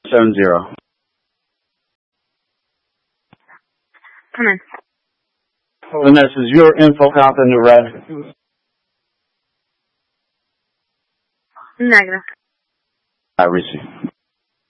70. Come in. Vanessa, is your info content right? Negative. I receive.